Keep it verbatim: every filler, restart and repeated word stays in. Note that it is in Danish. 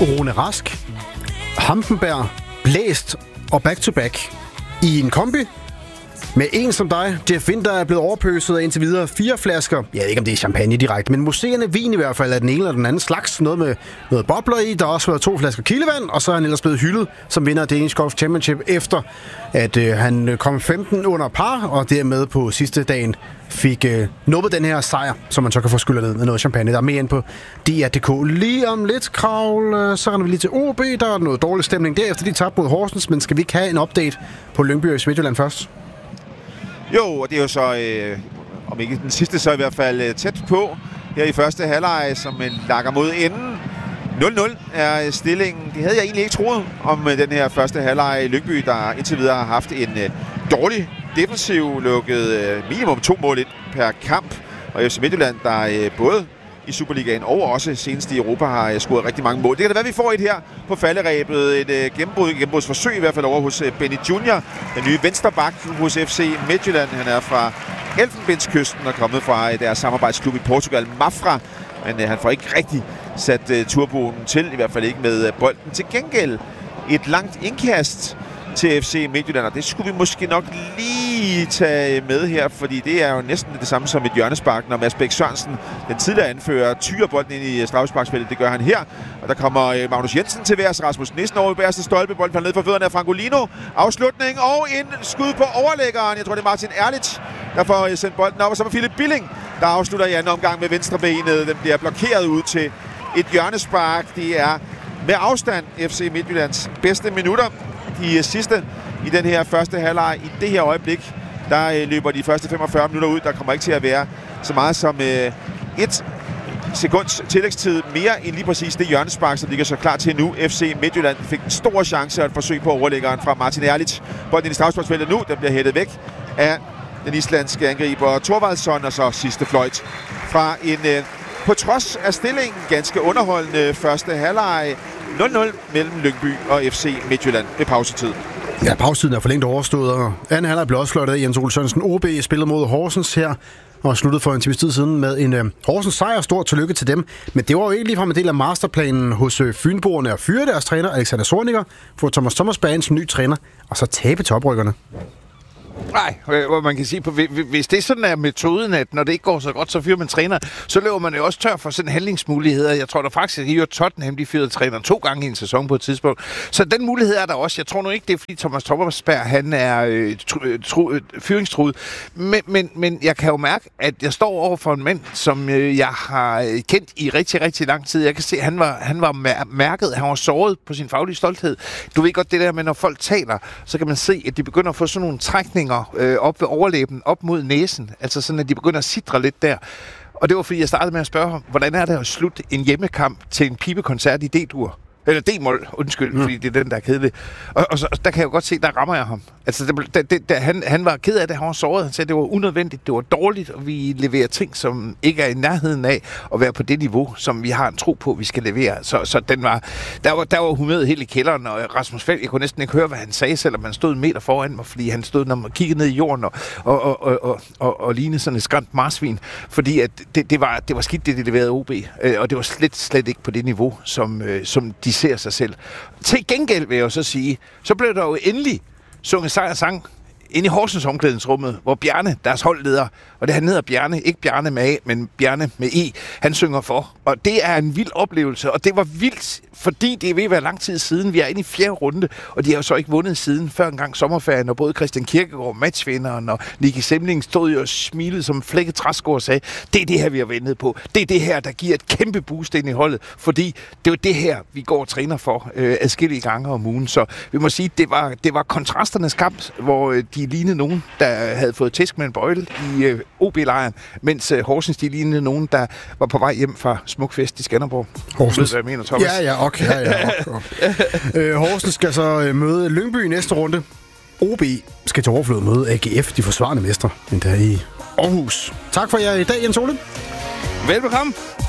Rune Rask, Hampenberg, Blæst og back-to-back i en kombi med en som dig. Jeff Winter er blevet overpøset af indtil videre fire flasker. Jeg ved ikke, om det er champagne direkte, men museerne vin i hvert fald er den ene eller den anden slags. Noget med noget bobler i. Der har også været to flasker kildevand, og så er han ellers blevet hyldet som vinder af Danish Golf Championship, efter at øh, han kom femten under par, og dermed på sidste dagen fik øh, nubbet den her sejr, som man så kan få skylder ned med noget champagne. Der er mere ind på D R punktum d k. Lige om lidt, Kravl, øh, så render vi lige til O B. Der er noget dårlig stemning derefter. De tabte mod Horsens, men skal vi ikke have en update på Lyngby og Midtjylland først? Jo, og det er jo så, øh, om ikke den sidste, så i hvert fald øh, tæt på her i første halvleg, som øh, lakker mod enden. nul nul er stillingen. Det havde jeg egentlig ikke troet om øh, den her første halvleg i Lyngby, der indtil videre har haft en øh, dårlig defensiv, lukket øh, minimum to mål ind per kamp. Og F C Midtjylland, der øh, både i Superligaen og også senest i Europa har uh, scoret rigtig mange mål. Det kan da være, vi får et her på falderæbet. Et uh, gennembrud, et gennembrudsforsøg i hvert fald over hos uh, Benny Junior, den nye vensterbak hos F C Midtjylland. Han er fra Elfenbenskysten og kommet fra uh, deres samarbejdsklub i Portugal, Mafra. Men uh, han får ikke rigtig sat uh, turboen til, i hvert fald ikke med uh, bolden. Til gengæld et langt indkast til F C Midtjylland, og det skulle vi måske nok lige tage med her, fordi det er jo næsten det samme som et hjørnespark, når Mads Bæk Sørensen, den tidligere anfører, tyrer bolden ind i straffesparksfeltet. Det gør han her, og der kommer Magnus Jensen til værs. Rasmus Nissen over i bagerste stolpe. Bolden falder ned for fødderne af Francolino. Afslutning og en skud på overlæggeren. Jeg tror, det er Martin Erlich, der får sendt bolden op, og så er Philip Billing, der afslutter i anden omgang med venstrebenet. Den bliver blokeret ud til et hjørnespark. Det er med afstand F C Midtjyllands bedste minutter. De sidste i den her første halvleg. I det her øjeblik, der øh, løber de første femogfyrre minutter ud. Der kommer ikke til at være så meget som øh, et sekunds tillægstid mere end lige præcis det hjørnespark, som ligger så klar til nu. F C Midtjylland fik en stor chance og et forsøg på overlæggeren fra Martin Erlich. Bolden i straffesparksfeltet nu, den bliver hættet væk af den islandske angriber Thorvaldsson, og så sidste fløjt fra en øh, på trods af stillingen ganske underholdende første halvleg. nul nul mellem Lyngby og F C Midtjylland ved pausetid. Ja, pausetiden er for længe overstået, og anden halvleg blev også fløjtet af Jens Ole Sørensen. O B spillede mod Horsens her, og sluttede for en times tid siden med en uh, Horsens sejr. Stort tillykke til dem. Men det var jo ikke ligefrem en del af masterplanen hos uh, Fynboerne at fyre deres træner, Alexander Zorniger, få Thomas Thomas Bagen som ny træner, og så tabe til oprykkerne. Nej, hvor man kan sige, på, hvis det sådan er metoden, at når det ikke går så godt, så fyrer man træner, så løber man jo også tør for sådan handlingsmuligheder. Jeg tror da faktisk, at I Tottenham, de fyrede træneren to gange i en sæson på et tidspunkt. Så den mulighed er der også. Jeg tror nu ikke, det er fordi Thomas Thomasberg, han er øh, tru, øh, fyringstruet. Men, men, men jeg kan jo mærke, at jeg står over for en mand, som øh, jeg har kendt i rigtig, rigtig lang tid. Jeg kan se, at han var, han var mærket, han var såret på sin faglige stolthed. Du ved godt det der med, når folk taler, så kan man se, at de begynder at få sådan nogle trækninger Øh, op ved overlæben, op mod næsen. Altså sådan, at de begynder at sidre lidt der. Og det var, fordi jeg startede med at spørge ham, hvordan er det at slutte en hjemmekamp til en pibekoncert i D-dur? Eller D-mol, undskyld, mm. fordi det er den, der er kedelig. Og, og så, der kan jeg jo godt se, der rammer jeg ham. Altså, det, det, det, han, han var ked af det, han var såret. Han sagde, det var unødvendigt, det var dårligt, og vi leverer ting, som ikke er i nærheden af at være på det niveau, som vi har en tro på, vi skal levere. Så, så den var, der var, der var humøret helt i kælderen, og Rasmus Feld, jeg kunne næsten ikke høre, hvad han sagde, selvom han stod en meter foran mig, fordi han stod, når man kiggede ned i jorden og, og, og, og, og, og, og lignede sådan et skræmt marsvin, fordi at det, det, var, det var skidt, det de leverede O B, og det var slet, slet ikke på det niveau, som, som de ser sig selv. Til gengæld vil jeg jo så sige, så blev der jo endelig sunget sejrsang inde i Horsens omklædningsrummet, hvor Bjarne, deres holdleder, og det han hedder Bjarne, ikke Bjarne med A, men Bjarne med E, han synger for. Og det er en vild oplevelse, og det var vildt, fordi det er ved at være lang tid siden. Vi er inde i fjerde runde, og de har jo så ikke vundet siden før engang sommerferien, og både Christian Kierkegaard, matchvinderen, og Nicky Semling stod jo og smilede som flækket træsko og sagde, det er det her, vi har ventet på. Det er det her, der giver et kæmpe boost ind i holdet, fordi det er det her, vi går og træner for øh, adskillige gange om ugen. Så vi må sige, det var, det var kontrasternes kamp, hvor øh, de lignede nogen, der havde fået tæsk med en bøjle i øh, O B-lejren, mens øh, Horsens, de lignede nogen, der var på vej hjem fra Smukfest i Skanderborg. Horsens. Ved, hvad jeg mener, Thomas? Ja, ja, okay. Ja, ja, okay. øh, Horsens skal så øh, møde Lyngby i næste runde. O B skal til overflod møde A G F, de forsvarende mestre, endda i Aarhus. Tak for jer i dag, Jens Ole. Velbekomme.